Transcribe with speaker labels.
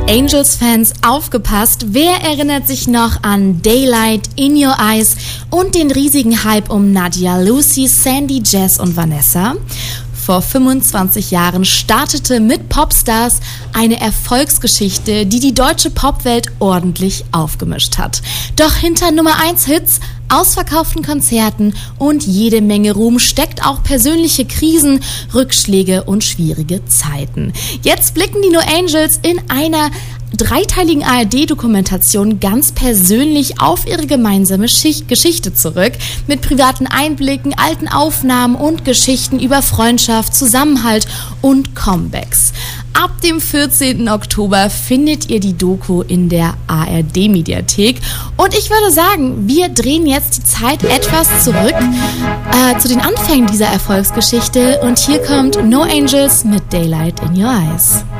Speaker 1: Angels-Fans, aufgepasst. Wer erinnert sich noch an Daylight, In Your Eyes und den riesigen Hype um Nadia, Lucy, Sandy, Jess und Vanessa? Vor 25 Jahren startete mit Popstars eine Erfolgsgeschichte, die die deutsche Popwelt ordentlich aufgemischt hat. Doch hinter Nummer 1 Hits, ausverkauften Konzerten und jede Menge Ruhm steckt auch persönliche Krisen, Rückschläge und schwierige Zeiten. Jetzt blicken die No Angels in einer dreiteiligen ARD-Dokumentation ganz persönlich auf ihre gemeinsame Geschichte zurück, mit privaten Einblicken, alten Aufnahmen und Geschichten über Freundschaft, Zusammenhalt und Comebacks. Ab dem 14. Oktober findet ihr die Doku in der ARD-Mediathek. Und ich würde sagen, wir drehen jetzt die Zeit etwas zurück zu den Anfängen dieser Erfolgsgeschichte. Und hier kommt No Angels mit Daylight in Your Eyes.